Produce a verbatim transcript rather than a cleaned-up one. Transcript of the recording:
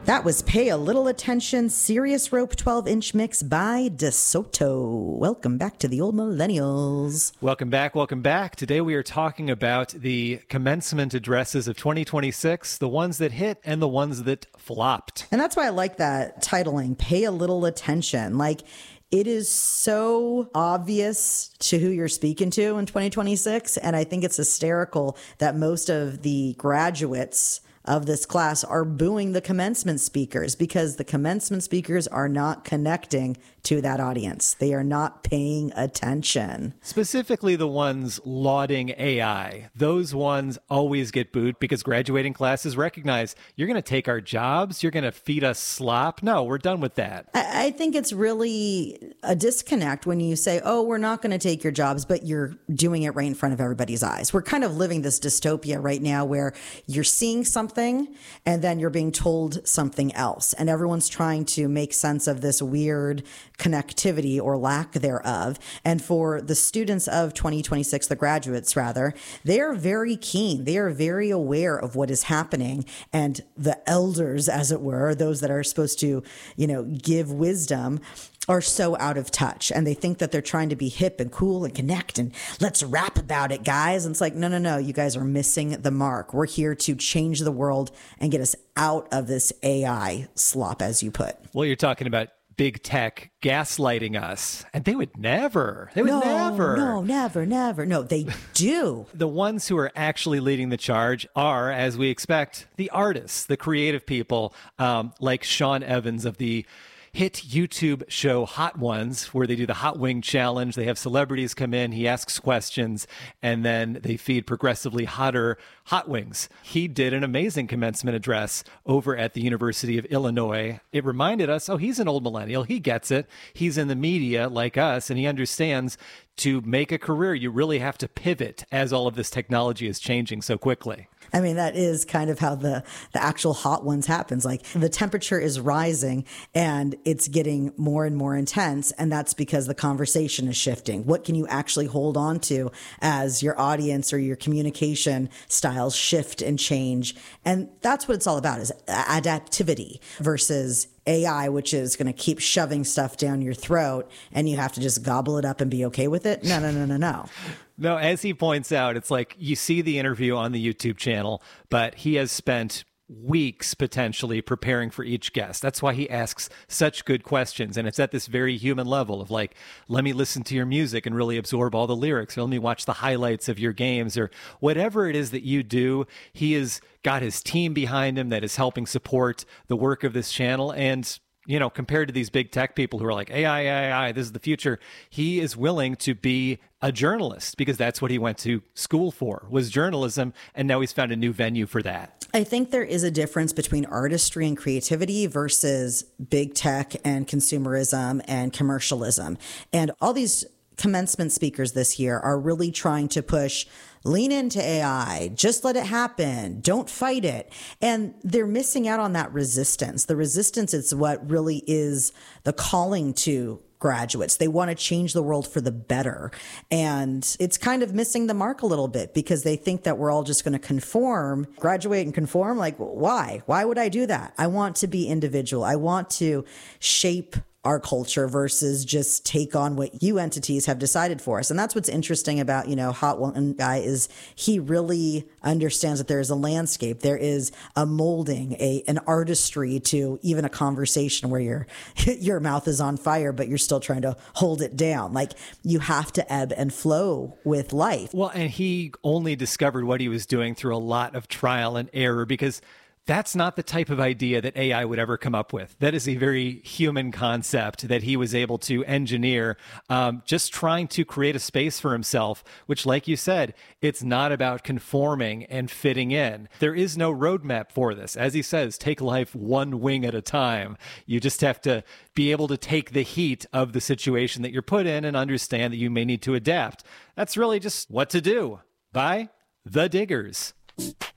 That was Pay a Little Attention, Serious Rope twelve inch Mix by DeSoto. Welcome back to the Old Millennials. Welcome back, welcome back. Today we are talking about the commencement addresses of twenty twenty-six, the ones that hit and the ones that flopped. And that's why I like that titling, Pay a Little Attention. Like, it is so obvious to who you're speaking to in twenty twenty-six, and I think it's hysterical that most of the graduates of this class are booing the commencement speakers because the commencement speakers are not connecting to that audience. They are not paying attention. Specifically the ones lauding A I. Those ones always get booed because graduating classes recognize you're going to take our jobs, you're going to feed us slop. No, we're done with that. I, I think it's really a disconnect when you say, oh, we're not going to take your jobs, but you're doing it right in front of everybody's eyes. We're kind of living this dystopia right now where you're seeing something and then you're being told something else. And everyone's trying to make sense of this weird connectivity or lack thereof. And for the students of twenty twenty-six, the graduates rather, they are very keen. They are very aware of what is happening. And the elders, as it were, those that are supposed to, you know, give wisdom, are so out of touch, and they think that they're trying to be hip and cool and connect and let's rap about it, guys. And it's like, no, no, no, you guys are missing the mark. We're here to change the world and get us out of this A I slop, as you put. Well, you're talking about big tech gaslighting us, and they would never, they would no, never. No, never, never. No, they do. The ones who are actually leading the charge are, as we expect, the artists, the creative people, um, like Sean Evans of the hit YouTube show Hot Ones, where they do the hot wing challenge. They have celebrities come in, he asks questions, and then they feed progressively hotter hot wings. He did an amazing commencement address over at the University of Illinois. It reminded us, oh, he's an old millennial. He gets it. He's in the media like us, and he understands to make a career, you really have to pivot as all of this technology is changing so quickly. I mean, that is kind of how the, the actual Hot Ones happens. Like, the temperature is rising and it's getting more and more intense. And that's because the conversation is shifting. What can you actually hold on to as your audience or your communication styles shift and change? And that's what it's all about, is adaptivity versus A I, which is going to keep shoving stuff down your throat and you have to just gobble it up and be okay with it. No, no, no, no, no. No, as he points out, it's like you see the interview on the YouTube channel, but he has spent weeks potentially preparing for each guest. That's why he asks such good questions. And it's at this very human level of like, let me listen to your music and really absorb all the lyrics, or let me watch the highlights of your games, or whatever it is that you do. He has got his team behind him that is helping support the work of this channel. And you know, compared to these big tech people who are like, A I, A I, this is the future, he is willing to be a journalist because that's what he went to school for, was journalism. And now he's found a new venue for that. I think there is a difference between artistry and creativity versus big tech and consumerism and commercialism. And all these commencement speakers this year are really trying to push lean into A I, just let it happen, don't fight it. And they're missing out on that resistance. The resistance is what really is the calling to graduates. They want to change the world for the better. And it's kind of missing the mark a little bit because they think that we're all just going to conform, graduate and conform. Like, why? Why would I do that? I want to be individual. I want to shape our culture versus just take on what you entities have decided for us. And that's what's interesting about, you know, Hot One Guy is he really understands that there is a landscape. There is a molding, a an artistry to even a conversation where your your mouth is on fire, but you're still trying to hold it down. Like, you have to ebb and flow with life. Well, and he only discovered what he was doing through a lot of trial and error, because that's not the type of idea that A I would ever come up with. That is a very human concept that he was able to engineer, um, just trying to create a space for himself, which, like you said, it's not about conforming and fitting in. There is no roadmap for this. As he says, take life one wing at a time. You just have to be able to take the heat of the situation that you're put in and understand that you may need to adapt. That's really just what to do by The Diggers.